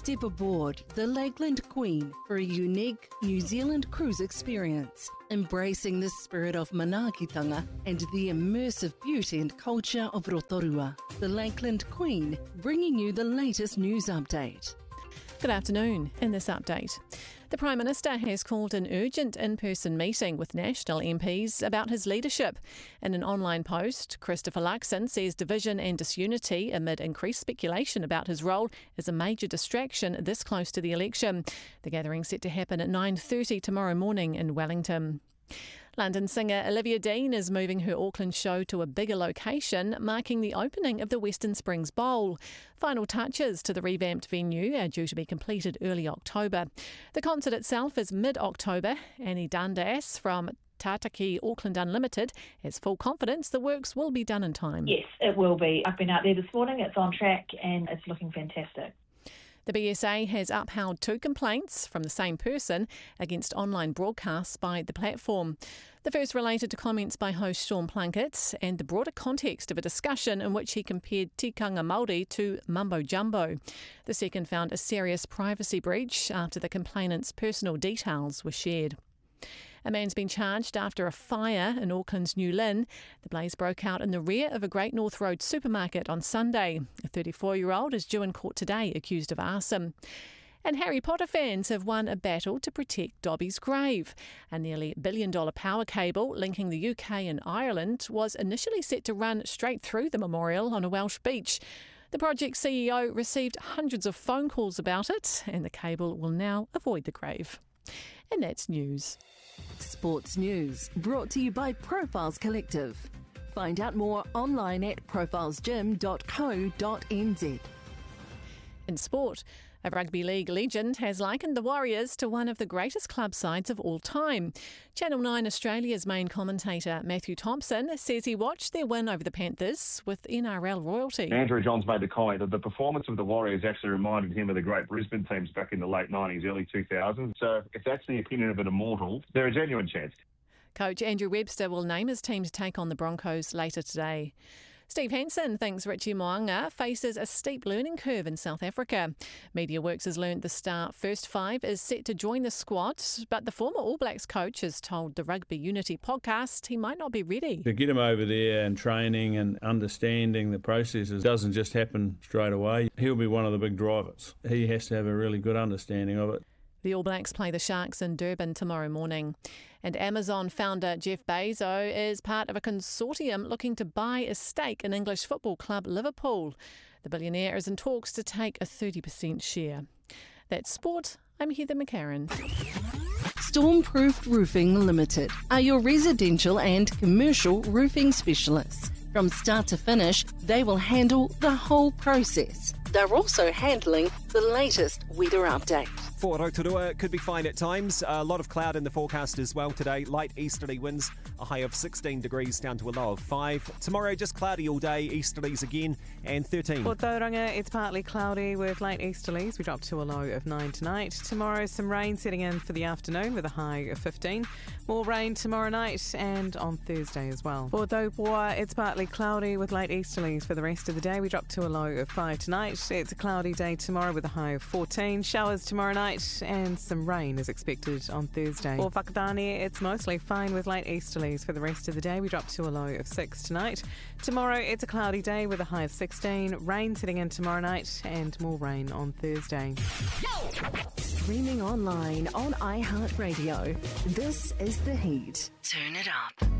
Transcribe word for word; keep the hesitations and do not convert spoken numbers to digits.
Step aboard the Lakeland Queen for a unique New Zealand cruise experience, embracing the spirit of manaakitanga and the immersive beauty and culture of Rotorua. The Lakeland Queen, bringing you the latest news update. Good afternoon. In this update, the Prime Minister has called an urgent in-person meeting with national M Ps about his leadership. In an online post, Christopher Luxon says division and disunity amid increased speculation about his role is a major distraction this close to the election. The gathering set to happen at nine thirty tomorrow morning in Wellington. London singer Olivia Dean is moving her Auckland show to a bigger location, marking the opening of the Western Springs Bowl. Final touches to the revamped venue are due to be completed early October. The concert itself is mid-October. Annie Dundas from Tātaki Auckland Unlimited has full confidence the works will be done in time. Yes, it will be. I've been out there this morning, it's on track and it's looking fantastic. The B S A has upheld two complaints from the same person against online broadcasts by the platform. The first related to comments by host Sean Plunkett and the broader context of a discussion in which he compared tikanga Māori to mumbo jumbo. The second found a serious privacy breach after the complainant's personal details were shared. A man's been charged after a fire in Auckland's New Lynn. The blaze broke out in the rear of a Great North Road supermarket on Sunday. A thirty-four-year-old is due in court today accused of arson. And Harry Potter fans have won a battle to protect Dobby's grave. A nearly billion dollar power cable linking the U K and Ireland was initially set to run straight through the memorial on a Welsh beach. The project C E O received hundreds of phone calls about it, and the cable will now avoid the grave. And that's news. Sports news brought to you by Profiles Collective. Find out more online at profiles gym dot co dot n z. In sport, a rugby league legend has likened the Warriors to one of the greatest club sides of all time. Channel nine Australia's main commentator Matthew Thompson says he watched their win over the Panthers with N R L royalty. Andrew Johns made the comment that the performance of the Warriors actually reminded him of the great Brisbane teams back in the late nineties, early two thousands. So if that's the opinion of an immortal, they're a genuine chance. Coach Andrew Webster will name his team to take on the Broncos later today. Steve Hansen thinks Richie Mo'unga faces a steep learning curve in South Africa. MediaWorks has learned the star first five is set to join the squad, but the former All Blacks coach has told the Rugby Unity podcast he might not be ready. To get him over there and training and understanding the processes doesn't just happen straight away. He'll be one of the big drivers. He has to have a really good understanding of it. The All Blacks play the Sharks in Durban tomorrow morning. And Amazon founder Jeff Bezos is part of a consortium looking to buy a stake in English football club Liverpool. The billionaire is in talks to take a thirty percent share. That's sport. I'm Heather McCarran. Stormproof Roofing Limited are your residential and commercial roofing specialists. From start to finish, they will handle the whole process. They're also handling the latest weather update. For Rotorua, it could be fine at times. A lot of cloud in the forecast as well today. Light easterly winds, a high of sixteen degrees down to a low of five. Tomorrow, just cloudy all day, easterlies again, and thirteen. For Tauranga, it's partly cloudy with late easterlies. We drop to a low of nine tonight. Tomorrow, some rain setting in for the afternoon with a high of fifteen. More rain tomorrow night and on Thursday as well. For Taupua, it's partly cloudy with late easterlies for the rest of the day. We drop to a low of five tonight. It's a cloudy day tomorrow with a high of fourteen. Showers tomorrow night and some rain is expected on Thursday. For Whakatane, it's mostly fine with late easterlies for the rest of the day. We drop to a low of six tonight. Tomorrow, it's a cloudy day with a high of sixteen. Rain setting in tomorrow night and more rain on Thursday. Streaming online on iHeartRadio. This is The Heat. Turn it up.